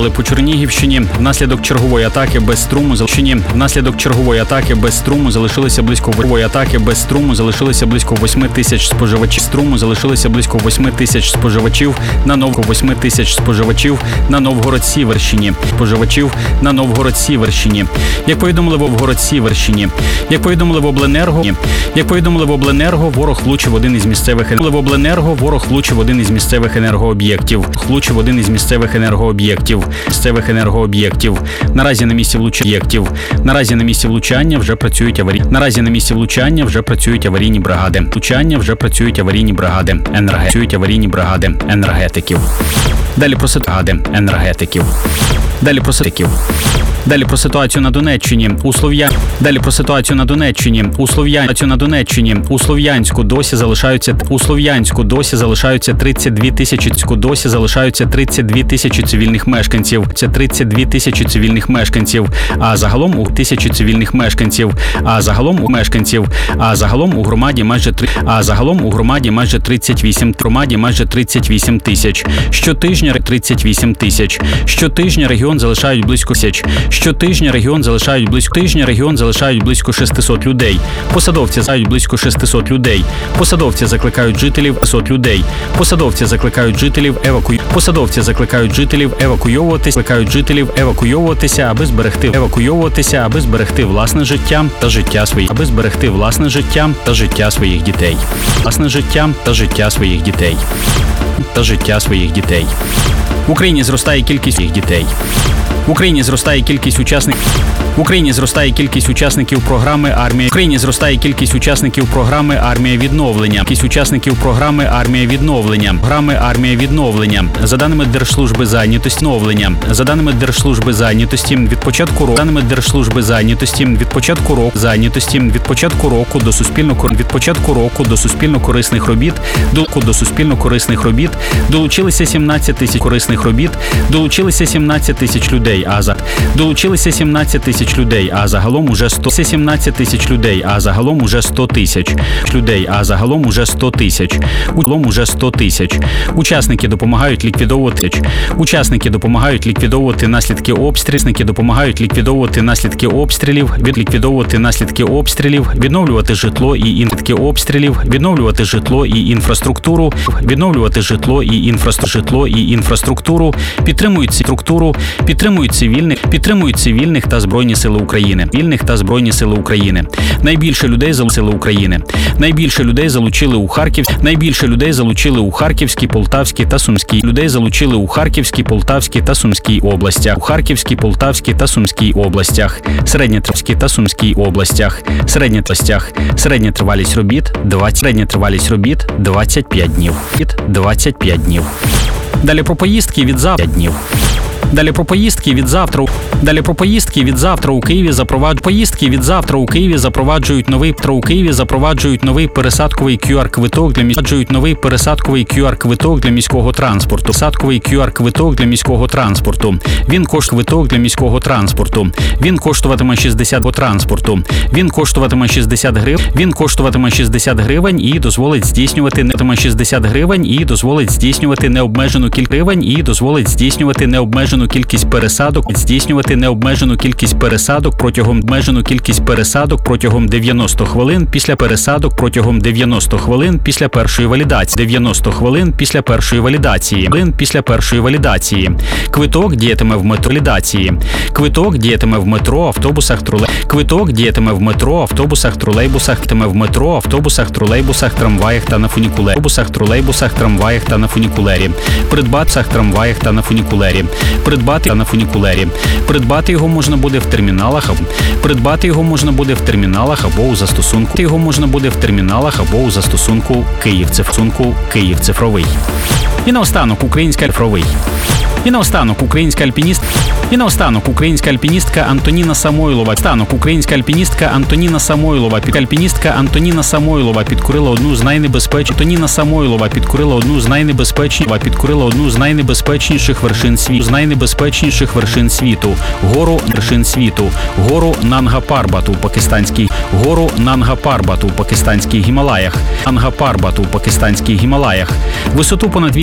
повідомили по Чернігівщині. Внаслідок чергової атаки без струму залишилися близько 8 тисяч споживачів на Новгород-Сіверщині. Як повідомили в Обленерго, ворог влучив один із місцевих енергооб'єктів. Наразі на місці влучання вже працюють аварійні бригади енергетиків. Далі про ситуацію на Донеччині. У Слов'янську досі залишаються 32 тисячі цивільних мешканців. А загалом у громаді майже 38 тисяч. Щотижня регіон залишають близько 600 людей. Посадовці закликають жителів евакуйовуватися, аби зберегти власне життя та життя своїх дітей. В Україні зростає кількість учасників програми Армія відновлення. За даними Держслужби зайнятості, від початку року до суспільно-корисних робіт долучилися 17 тисяч людей, а загалом уже 100 тисяч. Учасники допомагають ліквідовувати наслідки обстрілів, відновлювати житло і інфраструктуру, підтримують цивільних та Збройні Сили України. Найбільше людей залучили у Харківській, Полтавській та Сумській областях. Середня тривалість робіт 25 днів. Далі про поїздки від завтра у Києві запроваджують новий пересадковий QR-квиток для міського транспорту. Він коштуватиме 60 гривень і дозволить здійснювати необмежену кількість пересадок протягом 90 хвилин після першої валідації. Квиток діятиме в метро, автобусах, тролейбусах, трамваях та на фунікулері. Придбати його можна буде в терміналах або у застосунку Київ цифровий. І наостанок українська альпіністка Антоніна Самойлова підкорила одну з найнебезпечніших вершин світу гору Нанга-Парбату у пакистанських Гімалаях. Висоту понад